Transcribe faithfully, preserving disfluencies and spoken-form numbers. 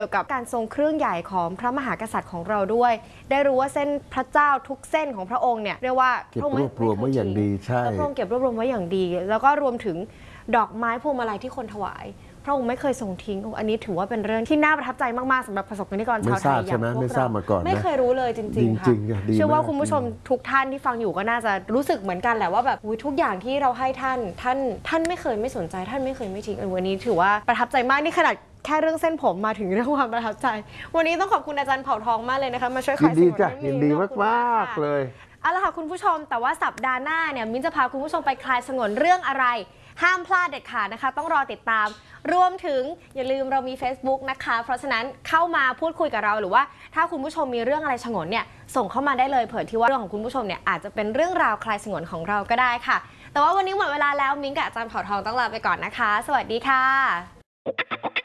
เกี่ยวกับการทรงเครื่องใหญ่ของพระมหากษัตริย์ของเราด้วยได้รู้ว่าเส้นพระเจ้าทุกเส้นของพระองค์เนี่ยเรียกว่าเก็บรวบรวมไว้อย่างดีใช่พระองค์เก็บรวบรวมไว้อย่างดี แล้วก็รวมถึงดอกไม้พวงมาลัยที่คนถวายพระองค์ไม่เคยทรงทิ้งอันนี้ถือว่าเป็นเรื่องที่น่าประทับใจมากๆสำหรับประสบกรณิกรชาวไทยอย่างพวกเราไม่ทราบมาก่อนไม่เคยรู้เลยจริงๆค่ะเชื่อว่าคุณผู้ชมทุกท่านที่ฟังอยู่ก็น่าจะรู้สึกเหมือนกันแหละว่าแบบทุกอย่างที่เราให้ท่านท่านท่านไม่เคยไม่สนใจท่านไม่เคยไม่ทิ้งวันนี้ถือว่าประทับใจมากนี่ขนาดแค่เรื่องเส้นผมมาถึงเรื่องความประทับใจวันนี้ต้องขอบคุณอาจารย์เผ่าทองมากเลยนะคะมาช่วยขายยินดีจ้ะยินดีมากๆเลยเอาละค่ะคุณผู้ชมแต่ว่าสัปดาห์หน้าเนี่ยมิ้นจะพาคุณผู้ชมไปคลายสงวนเรื่องอะไรห้ามพลาดเด็ดขาดนะคะต้องรอติดตามรวมถึงอย่าลืมเรามี Facebook นะคะเพราะฉะนั้นเข้ามาพูดคุยกับเราหรือว่าถ้าคุณผู้ชมมีเรื่องอะไรฉงนเนี่ยส่งเข้ามาได้เลยเผื่อที่ว่าเรื่องของคุณผู้ชมเนี่ยอาจจะเป็นเรื่องราวคลายสงวนของเราก็ได้ค่ะแต่ว่าวันนี้หมดเวลาแล้วมิ้นกับอาจารย์เผ่าทองต้องลาไปก่อนนะคะสวัสดีค่ะ